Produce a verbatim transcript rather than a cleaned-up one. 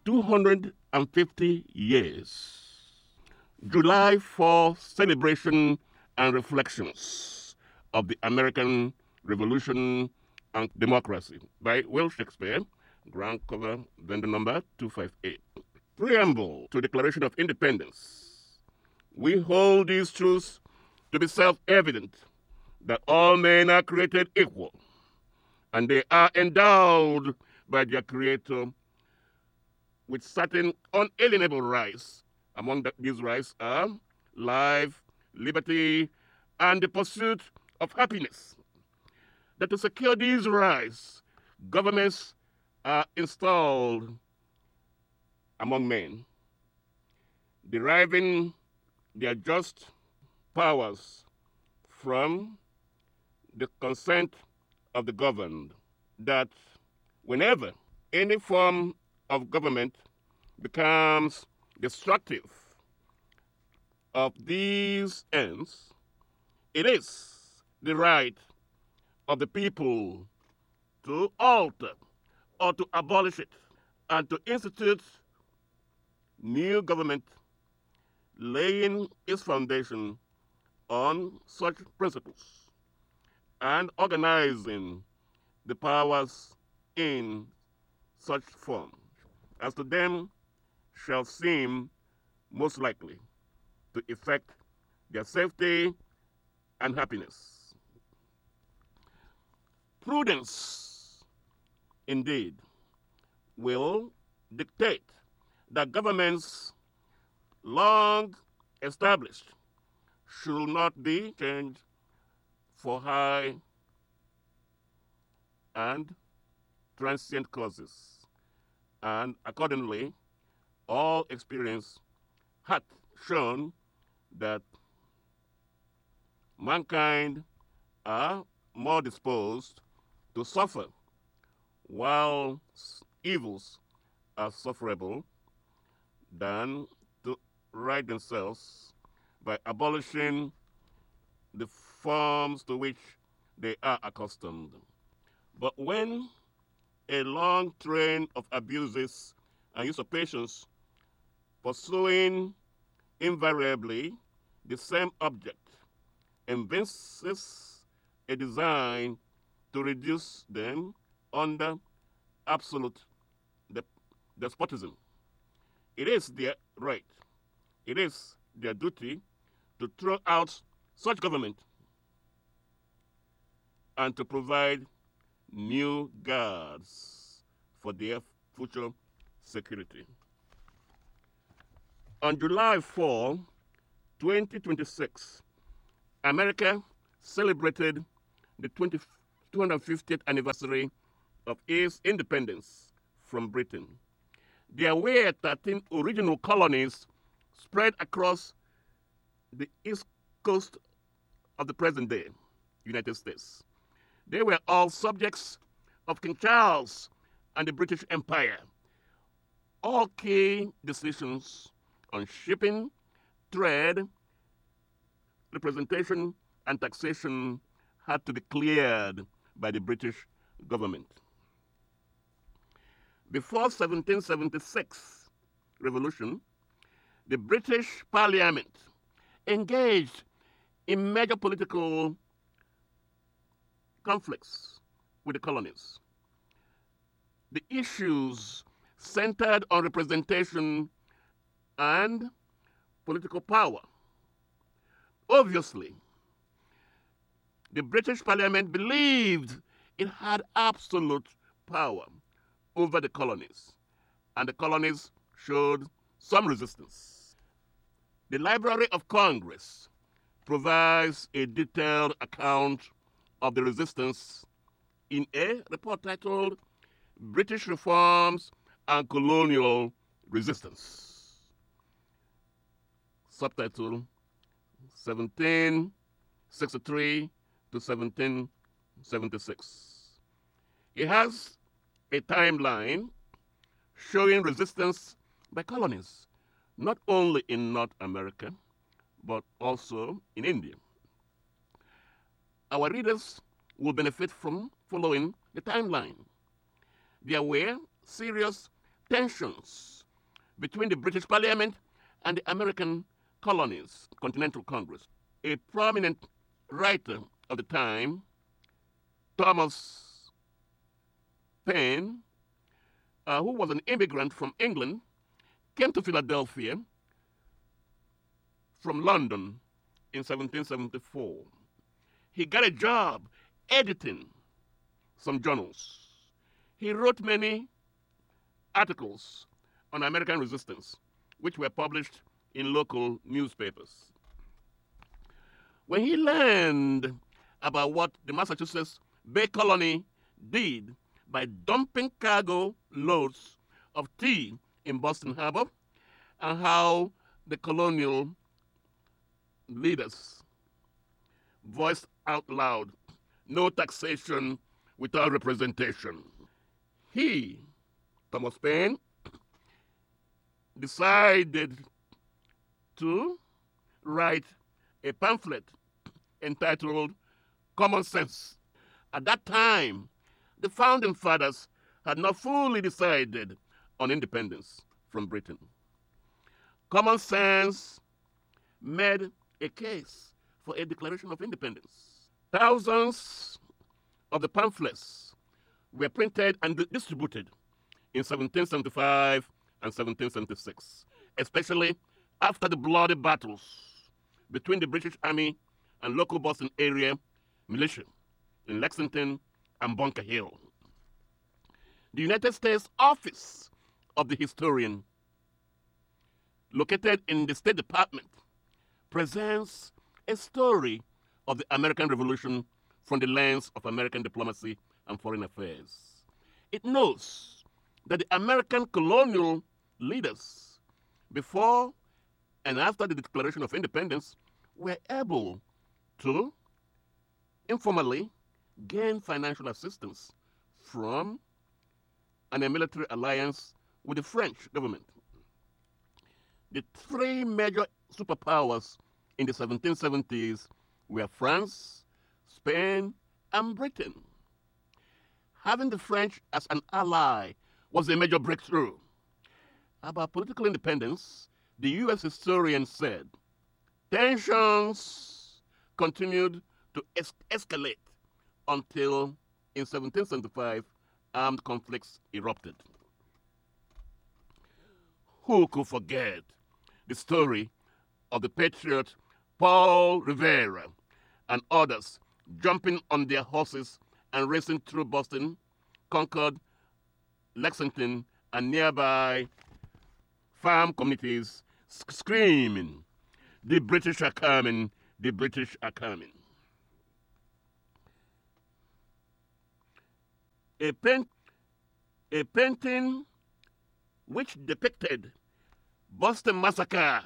two hundred fifty years. July fourth celebration and reflections of the American Revolution and Democracy by Will Shakespeare, ground cover, vendor number two five eight. Preamble to Declaration of Independence. We hold these truths to be self-evident, that all men are created equal, and they are endowed by their Creator with certain unalienable rights. Among the, these rights are life, liberty, and the pursuit of happiness. That to secure these rights, governments are installed among men, deriving their just powers from the consent of the governed, that whenever any form of government becomes destructive of these ends, it is the right of the people to alter or to abolish it and to institute new government, laying its foundation on such principles and organizing the powers in such form as to them shall seem most likely to effect their safety and happiness. Prudence, indeed, will dictate that governments long established should not be changed for high and transient causes. And accordingly, all experience hath shown that mankind are more disposed to suffer while evils are sufferable than to right themselves by abolishing the forms to which they are accustomed. But when a long train of abuses and usurpations pursuing invariably the same object evinces a design to reduce them under absolute despotism, it is their right, it is their duty to throw out such government and to provide new guards for their future security. On July fourth, twenty twenty-six, America celebrated the two hundred fiftieth anniversary of its independence from Britain. There were thirteen original colonies spread across the east coast of the present-day United States. They were all subjects of King Charles and the British Empire. All key decisions on shipping, trade, representation, and taxation had to be cleared by the British government. Before seventeen seventy-six revolution, the British Parliament engaged in major political conflicts with the colonies. The issues centered on representation and political power. Obviously, the British Parliament believed it had absolute power over the colonies, and the colonies showed some resistance. The Library of Congress provides a detailed account of the resistance in a report titled British Reforms and Colonial Resistance. Subtitle seventeen sixty-three to seventeen seventy-six. It has a timeline showing resistance by colonies, not only in North America, but also in India. Our readers will benefit from following the timeline. There were serious tensions between the British Parliament and the American colonies, Continental Congress. A prominent writer of the time, Thomas Paine, uh, who was an immigrant from England, came to Philadelphia from London in seventeen seventy-four. He got a job editing some journals. He wrote many articles on American resistance, which were published in local newspapers. When he learned about what the Massachusetts Bay Colony did by dumping cargo loads of tea in Boston Harbor, and how the colonial leaders voiced out loud, no taxation without representation, he, Thomas Paine, decided to write a pamphlet entitled Common Sense. At that time, the founding fathers had not fully decided on independence from Britain. Common Sense made a case for a declaration of independence. Thousands of the pamphlets were printed and distributed in seventeen seventy-five and seventeen seventy-six, especially after the bloody battles between the British Army and local Boston area militia in Lexington and Bunker Hill. The United States Office of the Historian, located in the State Department, presents a story of the American Revolution from the lens of American diplomacy and foreign affairs. It knows that the American colonial leaders, before and after the Declaration of Independence, were able to informally gain financial assistance from and a military alliance with the French government. The three major superpowers in the seventeen seventies were France, Spain, and Britain. Having the French as an ally was a major breakthrough. About political independence, the U S historian said, tensions continued to es- escalate until in seventeen seventy-five, armed conflicts erupted. Who could forget the story of the patriot Paul Revere and others jumping on their horses and racing through Boston, Concord, Lexington, and nearby farm communities, screaming, "The British are coming, the British are coming." A, paint, a painting which depicted Boston Massacre